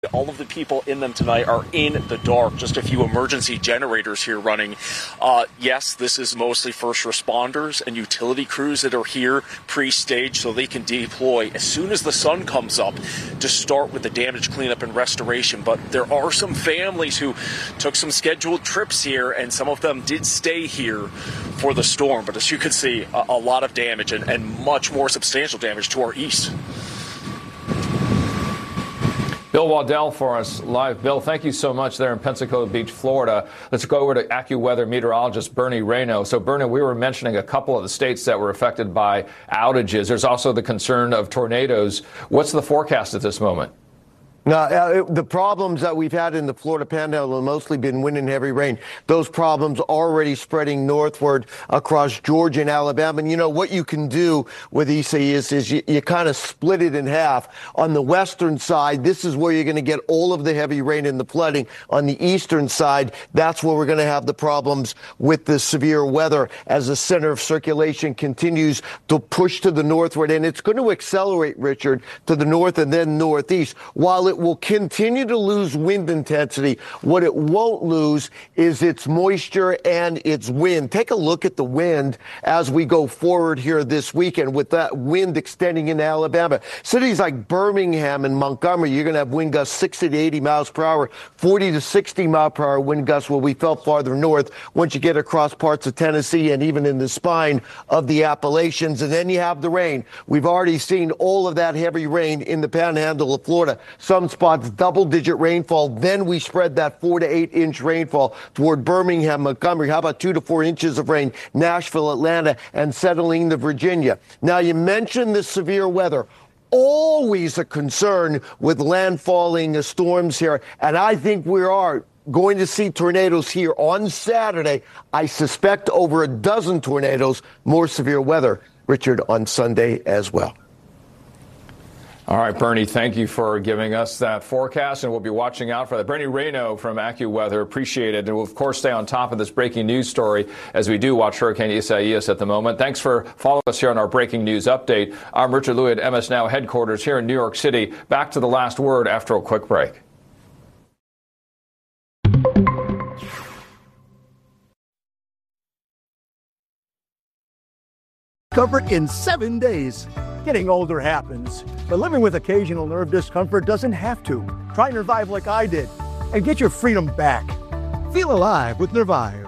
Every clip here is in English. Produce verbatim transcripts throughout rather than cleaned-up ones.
All of the people in them tonight are in the dark. Just a few emergency generators here running. Uh, yes, this is mostly first responders and utility crews that are here pre-staged so they can deploy as soon as the sun comes up to start with the damage cleanup and restoration. But there are some families who took some scheduled trips here, and some of them did stay here for the storm. But as you can see, a, a lot of damage and, and much more substantial damage to our east. Bill Waddell for us live. Bill, thank you so much there in Pensacola Beach, Florida. Let's go over to AccuWeather meteorologist Bernie Rayno. So, Bernie, we were mentioning a couple of the states that were affected by outages. There's also the concern of tornadoes. What's the forecast at this moment? No, uh, the problems that we've had in the Florida Panhandle have mostly been wind and heavy rain. Those problems already spreading northward across Georgia and Alabama. And you know what you can do with Isaias is you, you kind of split it in half. On the western side, this is where you're going to get all of the heavy rain and the flooding. On the eastern side, that's where we're going to have the problems with the severe weather as the center of circulation continues to push to the northward. And it's going to accelerate, Richard, to the north and then northeast. While it will continue to lose wind intensity, what it won't lose is its moisture and its wind. Take a look at the wind as we go forward here this weekend with that wind extending into Alabama. Cities like Birmingham and Montgomery, you're going to have wind gusts sixty to eighty miles per hour, forty to sixty mile per hour wind gusts will be felt farther north once you get across parts of Tennessee and even in the spine of the Appalachians. And then you have the rain. We've already seen all of that heavy rain in the Panhandle of Florida. Some spots double-digit rainfall. Then we spread that four to eight inch rainfall toward Birmingham, Montgomery. How about two to four inches of rain? Nashville, Atlanta, and settling to Virginia. Now, you mentioned the severe weather. Always a concern with landfalling storms here, and I think we are going to see tornadoes here on Saturday. I suspect over a dozen tornadoes, more severe weather, Richard, on Sunday as well. All right, Bernie, thank you for giving us that forecast, and we'll be watching out for that. Bernie Rayno from AccuWeather, appreciate it. And we'll, of course, stay on top of this breaking news story as we do watch Hurricane Isaias at the moment. Thanks for following us here on our breaking news update. I'm Richard Louie at M S Now headquarters here in New York City. Back to the last word after a quick break. Covered in seven days. Getting older happens, but living with occasional nerve discomfort doesn't have to. Try Nervive like I did and get your freedom back. Feel alive with Nervive.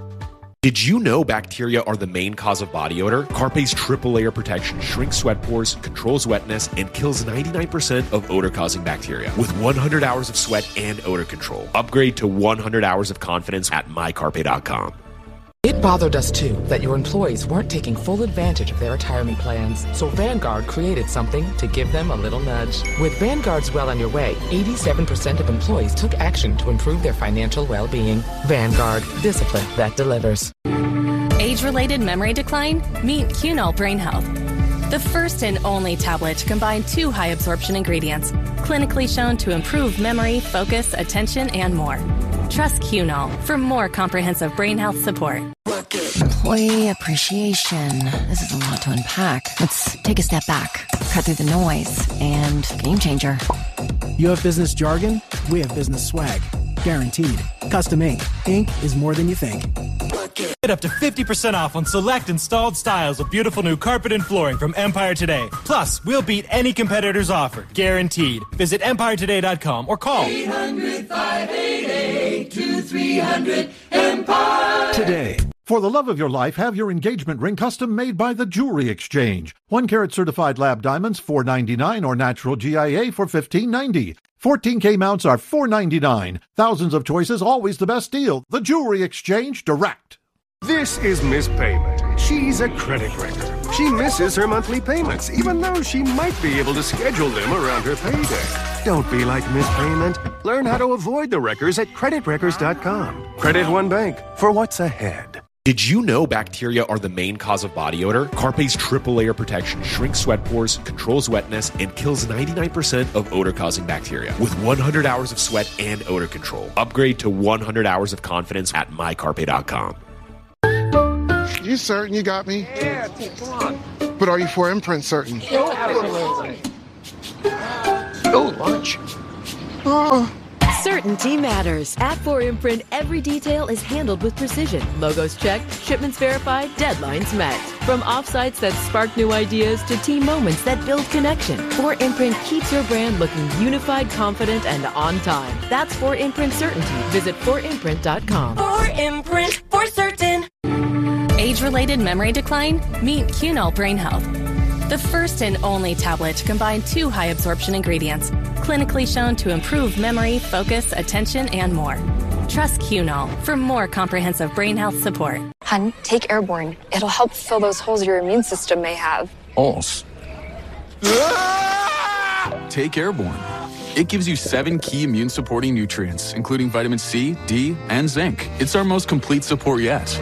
Did you know bacteria are the main cause of body odor? Carpe's triple layer protection shrinks sweat pores, controls wetness, and kills ninety-nine percent of odor-causing bacteria with one hundred hours of sweat and odor control. Upgrade to one hundred hours of confidence at my carpe dot com. It bothered us, too, that your employees weren't taking full advantage of their retirement plans. So Vanguard created something to give them a little nudge. With Vanguard's Well on Your Way, eighty-seven percent of employees took action to improve their financial well-being. Vanguard, discipline that delivers. Age-related memory decline? Meet Cunol Brain Health. The first and only tablet to combine two high-absorption ingredients, clinically shown to improve memory, focus, attention, and more. Trust Cunol for more comprehensive brain health support. Employee appreciation. This is a lot to unpack. Let's take a step back, cut through the noise, and game changer. You have business jargon? We have business swag. Guaranteed. Custom ink. Ink is more than you think. Get up to fifty percent off on select installed styles of beautiful new carpet and flooring from Empire Today. Plus, we'll beat any competitor's offer. Guaranteed. Visit empire today dot com or call eight hundred, five eight eight, two three hundred, Empire. Today. For the love of your life, have your engagement ring custom made by the Jewelry Exchange. One carat certified lab diamonds, four ninety-nine, or natural G I A for fifteen ninety. fourteen K mounts are four ninety-nine. Thousands of choices, always the best deal. The Jewelry Exchange Direct. This is Miss Payment. She's a credit wrecker. She misses her monthly payments, even though she might be able to schedule them around her payday. Don't be like Miss Payment. Learn how to avoid the wreckers at credit wreckers dot com. Credit One Bank for what's ahead. Did you know bacteria are the main cause of body odor? Carpe's triple layer protection shrinks sweat pores, controls wetness, and kills ninety-nine percent of odor-causing bacteria with one hundred hours of sweat and odor control. Upgrade to one hundred hours of confidence at my carpe dot com. You certain you got me? Yeah, come on. But are you for imprint certain? Oh, absolutely. Oh, lunch. Oh. Certainty matters. At four Imprint, every detail is handled with precision. Logos checked, shipments verified, deadlines met. From offsites that spark new ideas to team moments that build connection, four Imprint keeps your brand looking unified, confident, and on time. That's four Imprint Certainty. Visit four imprint dot com. four Imprint, for certain. Age-related memory decline? Meet Cunol Brain Health. The first and only tablet to combine two high-absorption ingredients, clinically shown to improve memory, focus, attention, and more. Trust Cunol for more comprehensive brain health support. Hun, take Airborne. It'll help fill those holes your immune system may have. Holes? Take Airborne. It gives you seven key immune-supporting nutrients, including vitamin C, D, and zinc. It's our most complete support yet.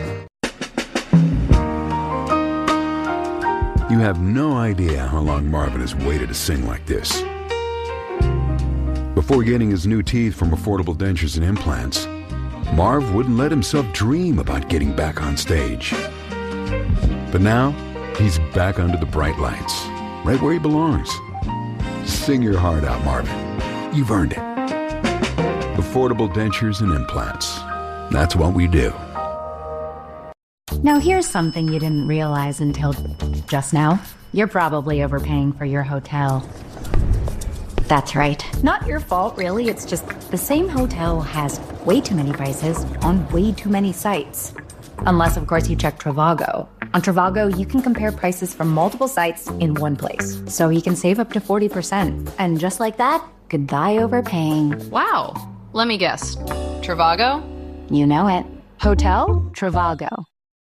You have no idea how long Marvin has waited to sing like this. Before getting his new teeth from Affordable Dentures and Implants, Marv wouldn't let himself dream about getting back on stage. But now, he's back under the bright lights, right where he belongs. Sing your heart out, Marvin. You've earned it. Affordable Dentures and Implants. That's what we do. Now here's something you didn't realize until just now. You're probably overpaying for your hotel. That's right. Not your fault, really. It's just the same hotel has way too many prices on way too many sites. Unless, of course, you check Trivago. On Trivago, you can compare prices from multiple sites in one place. So you can save up to forty percent. And just like that, goodbye overpaying. Wow. Let me guess. Trivago? You know it. Hotel Trivago.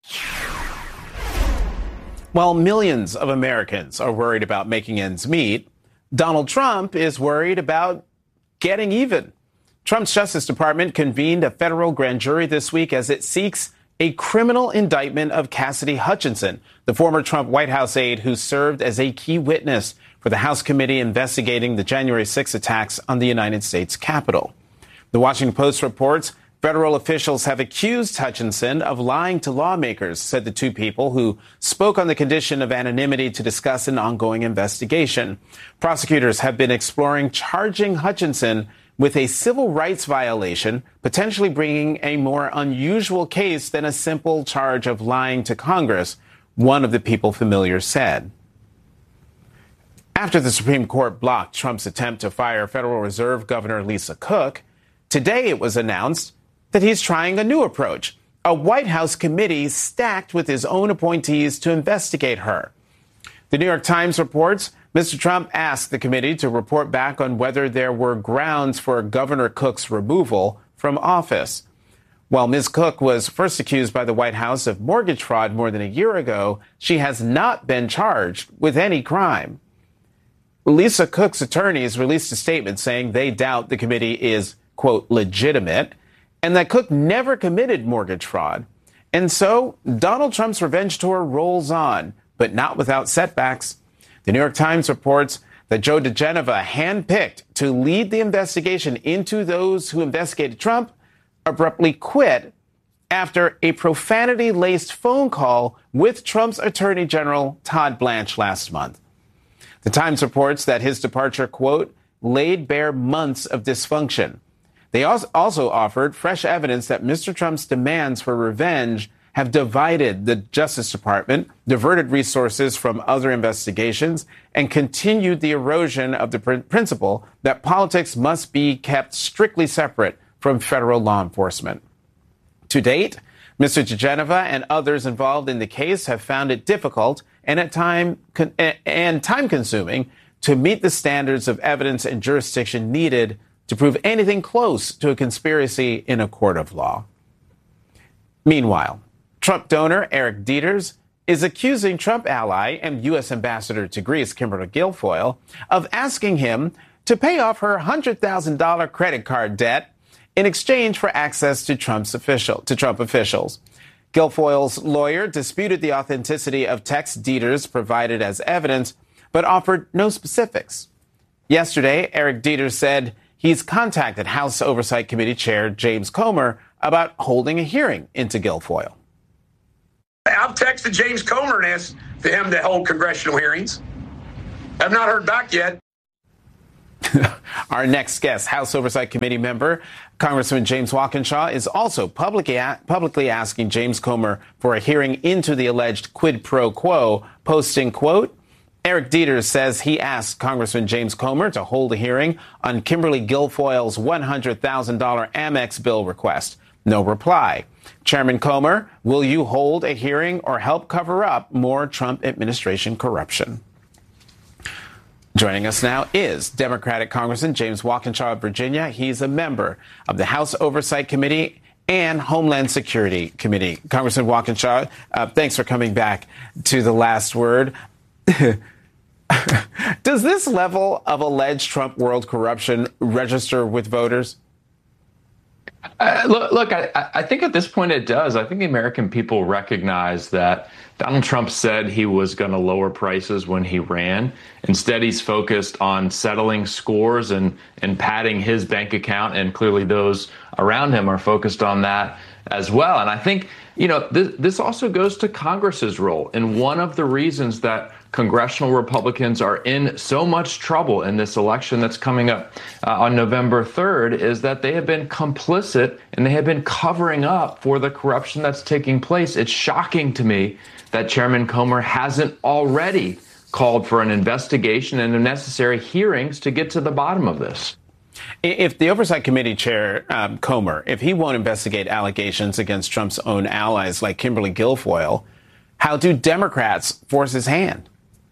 While millions of Americans are worried about making ends meet, Donald Trump is worried about getting even. Trump's Justice Department convened a federal grand jury this week as it seeks a criminal indictment of Cassidy Hutchinson, the former Trump White House aide who served as a key witness for the House committee investigating the January sixth attacks on the United States Capitol. The Washington Post reports federal officials have accused Hutchinson of lying to lawmakers, said the two people who spoke on the condition of anonymity to discuss an ongoing investigation. Prosecutors have been exploring charging Hutchinson with a civil rights violation, potentially bringing a more unusual case than a simple charge of lying to Congress, one of the people familiar said. After the Supreme Court blocked Trump's attempt to fire Federal Reserve Governor Lisa Cook, today it was announced that he's trying a new approach, a White House committee stacked with his own appointees to investigate her. The New York Times reports Mister Trump asked the committee to report back on whether there were grounds for Governor Cook's removal from office. While Miz Cook was first accused by the White House of mortgage fraud more than a year ago, she has not been charged with any crime. Lisa Cook's attorneys released a statement saying they doubt the committee is, quote, legitimate, and that Cook never committed mortgage fraud. And so Donald Trump's revenge tour rolls on, but not without setbacks. The New York Times reports that Joe diGenova, handpicked to lead the investigation into those who investigated Trump, abruptly quit after a profanity-laced phone call with Trump's Attorney General Todd Blanche last month. The Times reports that his departure, quote, laid bare months of dysfunction. They also offered fresh evidence that Mister Trump's demands for revenge have divided the Justice Department, diverted resources from other investigations, and continued the erosion of the pr- principle that politics must be kept strictly separate from federal law enforcement. To date, Mister diGenova and others involved in the case have found it difficult and at time con- and time-consuming to meet the standards of evidence and jurisdiction needed to prove anything close to a conspiracy in a court of law. Meanwhile, Trump donor Eric Dieters is accusing Trump ally and U S Ambassador to Greece, Kimberly Guilfoyle, of asking him to pay off her one hundred thousand dollars credit card debt in exchange for access to Trump's official, to Trump officials. Guilfoyle's lawyer disputed the authenticity of texts Dieters provided as evidence, but offered no specifics. Yesterday, Eric Dieters said he's contacted House Oversight Committee Chair James Comer about holding a hearing into Guilfoyle. I've texted James Comer and asked for him to hold congressional hearings. I've not heard back yet. Our next guest, House Oversight Committee member, Congressman James Walkinshaw, is also publicly, publicly asking James Comer for a hearing into the alleged quid pro quo, posting, quote, Eric Deters says he asked Congressman James Comer to hold a hearing on Kimberly Guilfoyle's one hundred thousand dollars Amex bill request. No reply. Chairman Comer, will you hold a hearing or help cover up more Trump administration corruption? Joining us now is Democratic Congressman James Walkinshaw of Virginia. He's a member of the House Oversight Committee and Homeland Security Committee. Congressman Walkinshaw, uh, thanks for coming back to The Last Word. Does this level of alleged Trump world corruption register with voters? Uh, look, look I, I think at this point it does. I think the American people recognize that Donald Trump said he was going to lower prices when he ran. Instead, he's focused on settling scores and, and padding his bank account. And clearly those around him are focused on that as well. And I think, you know, this, this also goes to Congress's role. And one of the reasons that congressional Republicans are in so much trouble in this election that's coming up uh, on November third is that they have been complicit and they have been covering up for the corruption that's taking place. It's shocking to me that Chairman Comer hasn't already called for an investigation and the necessary hearings to get to the bottom of this. If the Oversight Committee Chair, um, Comer, if he won't investigate allegations against Trump's own allies like Kimberly Guilfoyle, how do Democrats force his hand?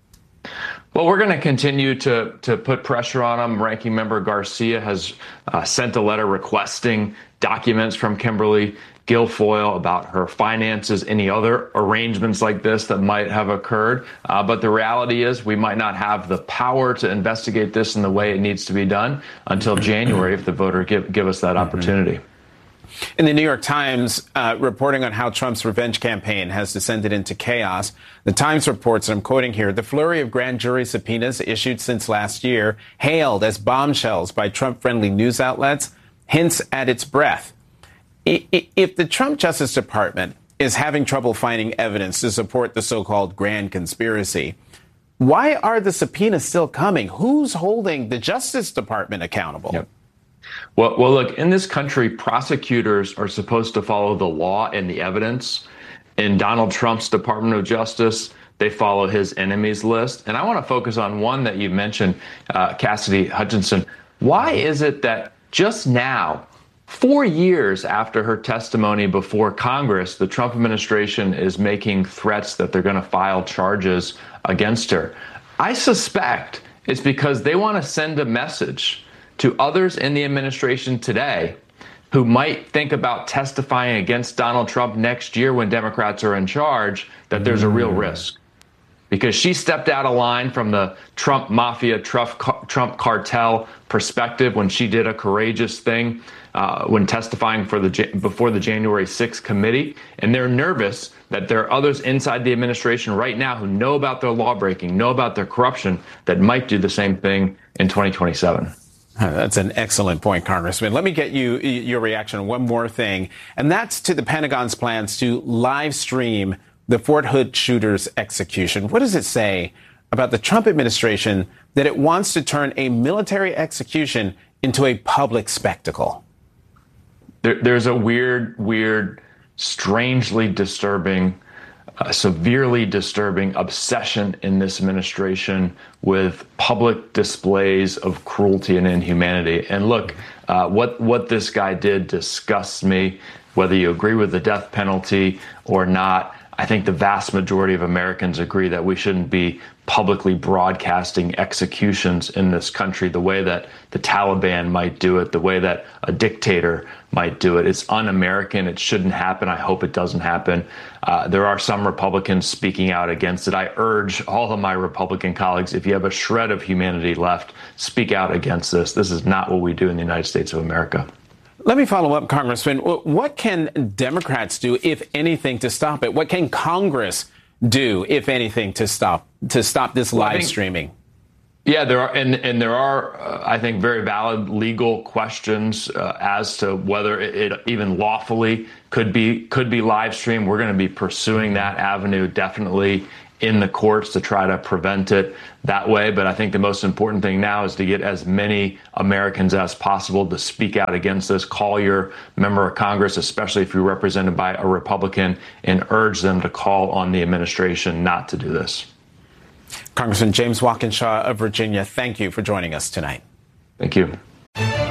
Well, we're going to continue to to put pressure on him. Ranking Member Garcia has uh, sent a letter requesting documents from Kimberly Guilfoyle about her finances, any other arrangements like this that might have occurred. Uh, but the reality is we might not have the power to investigate this in the way it needs to be done until January if the voter give, give us that opportunity. In the New York Times, uh, reporting on how Trump's revenge campaign has descended into chaos, the Times reports, and I'm quoting here, the flurry of grand jury subpoenas issued since last year, hailed as bombshells by Trump-friendly news outlets, hints at its breadth. If the Trump Justice Department is having trouble finding evidence to support the so-called grand conspiracy, why are the subpoenas still coming? Who's holding the Justice Department accountable? Yep. Well, well, look, in this country, prosecutors are supposed to follow the law and the evidence. In Donald Trump's Department of Justice, they follow his enemies list. And I want to focus on one that you mentioned, uh, Cassidy Hutchinson. Why is it that just now, four years after her testimony before Congress, the Trump administration is making threats that they're going to file charges against her? I suspect it's because they want to send a message to others in the administration today who might think about testifying against Donald Trump next year when Democrats are in charge, that there's a real risk. Because she stepped out of line from the Trump mafia, Trump, Trump cartel perspective when she did a courageous thing uh, when testifying for the before the January sixth committee. And they're nervous that there are others inside the administration right now who know about their lawbreaking, know about their corruption, that might do the same thing in twenty twenty-seven. That's an excellent point, Congressman. Let me get you your reaction on one more thing, and that's to the Pentagon's plans to live stream the Fort Hood shooter's execution. What does it say about the Trump administration that it wants to turn a military execution into a public spectacle? There, there's a weird, weird, strangely disturbing, uh, severely disturbing obsession in this administration with public displays of cruelty and inhumanity. And look, uh, what what this guy did disgusts me, whether you agree with the death penalty or not. I think the vast majority of Americans agree that we shouldn't be publicly broadcasting executions in this country the way that the Taliban might do it, the way that a dictator might do it. It's un-American. It shouldn't happen. I hope it doesn't happen. Uh, there are some Republicans speaking out against it. I urge all of my Republican colleagues, if you have a shred of humanity left, speak out against this. This is not what we do in the United States of America. Let me follow up, Congressman. What can Democrats do, if anything, to stop it? What can Congress do, if anything, to stop to stop this live well, think, streaming? Yeah, there are, and and there are, uh, I think, very valid legal questions uh, as to whether it, it even lawfully could be could be live streamed. We're going to be pursuing that avenue definitely in the courts to try to prevent it that way. But I think the most important thing now is to get as many Americans as possible to speak out against this. Call your member of Congress, especially if you're represented by a Republican, and urge them to call on the administration not to do this. Congressman James Walkinshaw of Virginia, thank you for joining us tonight. Thank you.